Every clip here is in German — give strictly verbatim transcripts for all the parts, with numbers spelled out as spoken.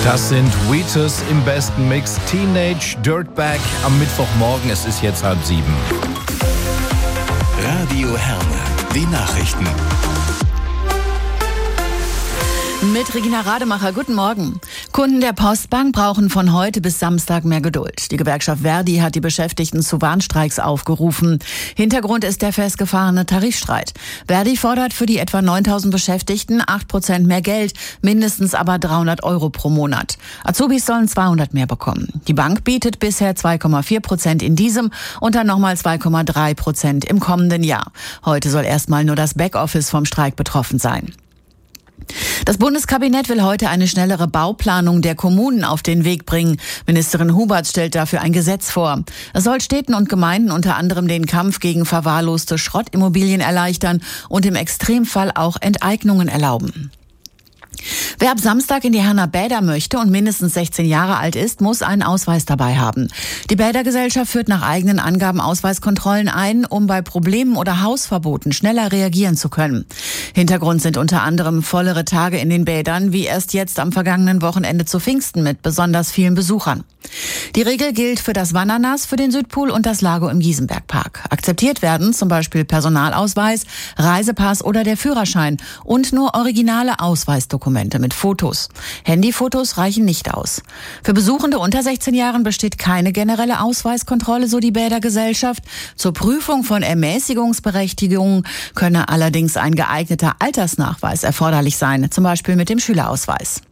Das sind Wheatus im besten Mix. Teenage Dirtbag am Mittwochmorgen. Es ist jetzt halb sieben. Radio Herne, die Nachrichten. Mit Regina Rademacher, guten Morgen. Kunden der Postbank brauchen von heute bis Samstag mehr Geduld. Die Gewerkschaft Verdi hat die Beschäftigten zu Warnstreiks aufgerufen. Hintergrund ist der festgefahrene Tarifstreit. Verdi fordert für die etwa neuntausend Beschäftigten acht Prozent mehr Geld, mindestens aber dreihundert Euro pro Monat. Azubis sollen zweihundert mehr bekommen. Die Bank bietet bisher zwei Komma vier Prozent in diesem und dann nochmal zwei Komma drei Prozent im kommenden Jahr. Heute soll erstmal nur das Backoffice vom Streik betroffen sein. Das Bundeskabinett will heute eine schnellere Bauplanung der Kommunen auf den Weg bringen. Ministerin Huberts stellt dafür ein Gesetz vor. Es soll Städten und Gemeinden unter anderem den Kampf gegen verwahrloste Schrottimmobilien erleichtern und im Extremfall auch Enteignungen erlauben. Wer ab Samstag in die Herner Bäder möchte und mindestens sechzehn Jahre alt ist, muss einen Ausweis dabei haben. Die Bädergesellschaft führt nach eigenen Angaben Ausweiskontrollen ein, um bei Problemen oder Hausverboten schneller reagieren zu können. Hintergrund sind unter anderem vollere Tage in den Bädern, wie erst jetzt am vergangenen Wochenende zu Pfingsten mit besonders vielen Besuchern. Die Regel gilt für das Wandernass, für den Südpool und das Lago im Giesenbergpark. Akzeptiert werden zum Beispiel Personalausweis, Reisepass oder der Führerschein und nur originale Ausweisdokumente mit Fotos. Handyfotos reichen nicht aus. Für Besuchende unter sechzehn Jahren besteht keine generelle Ausweiskontrolle, so die Bädergesellschaft. Zur Prüfung von Ermäßigungsberechtigungen könne allerdings ein geeigneter Altersnachweis erforderlich sein, zum Beispiel mit dem Schülerausweis.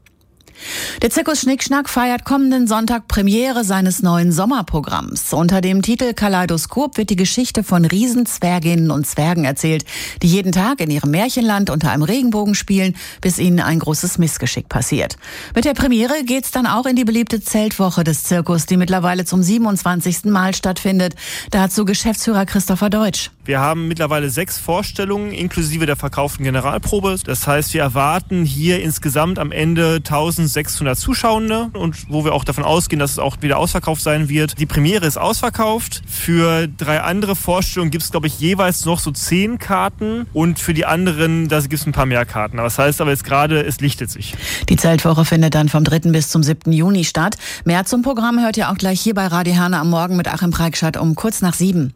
Der Zirkus Schnickschnack feiert kommenden Sonntag Premiere seines neuen Sommerprogramms. Unter dem Titel Kaleidoskop wird die Geschichte von Riesenzwerginnen und Zwergen erzählt, die jeden Tag in ihrem Märchenland unter einem Regenbogen spielen, bis ihnen ein großes Missgeschick passiert. Mit der Premiere geht's dann auch in die beliebte Zeltwoche des Zirkus, die mittlerweile zum siebenundzwanzigsten Mal stattfindet. Dazu Geschäftsführer Christopher Deutsch. Wir haben mittlerweile sechs Vorstellungen inklusive der verkauften Generalprobe. Das heißt, wir erwarten hier insgesamt am Ende eintausendsechshundert Zuschauende und wo wir auch davon ausgehen, dass es auch wieder ausverkauft sein wird. Die Premiere ist ausverkauft. Für drei andere Vorstellungen gibt es, glaube ich, jeweils noch so zehn Karten und für die anderen, da gibt es ein paar mehr Karten. Aber das heißt aber jetzt gerade, es lichtet sich. Die Zeltwoche findet dann vom dritten bis zum siebten Juni statt. Mehr zum Programm hört ihr auch gleich hier bei Radio Herne am Morgen mit Achim Preikschat um kurz nach sieben.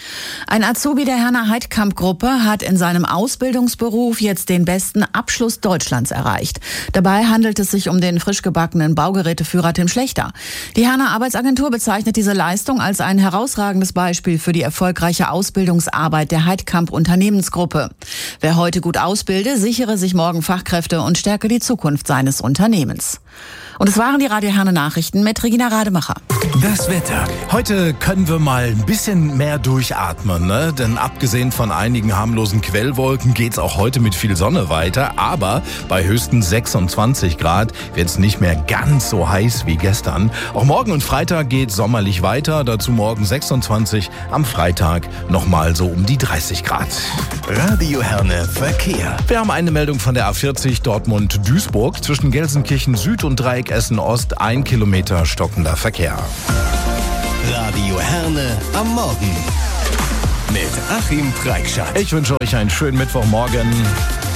Ein Azubi der Herner Heidkamp-Gruppe hat in seinem Ausbildungsberuf jetzt den besten Abschluss Deutschlands erreicht. Dabei handelt es sich um den frisch gebackenen Baugeräteführer Tim Schlechter. Die Herner Arbeitsagentur bezeichnet diese Leistung als ein herausragendes Beispiel für die erfolgreiche Ausbildungsarbeit der Heidkamp-Unternehmensgruppe. Wer heute gut ausbilde, sichere sich morgen Fachkräfte und stärke die Zukunft seines Unternehmens. Und es waren die Radio Herne Nachrichten mit Regina Rademacher. Das Wetter. Heute können wir mal ein bisschen mehr durchatmen, ne? Denn abgesehen von einigen harmlosen Quellwolken geht's auch heute mit viel Sonne weiter. Aber bei höchstens sechsundzwanzig Grad wird's nicht mehr ganz so heiß wie gestern. Auch morgen und Freitag geht sommerlich weiter. Dazu morgen sechsundzwanzig, am Freitag nochmal so um die dreißig Grad. Radio Herne Verkehr. Wir haben eine Meldung von der A vierzig Dortmund-Duisburg zwischen Gelsenkirchen Süd und Dreieck Essen Ost. Ein Kilometer stockender Verkehr. Radio Herne am Morgen mit Achim Preikschat. Ich wünsche euch einen schönen Mittwochmorgen.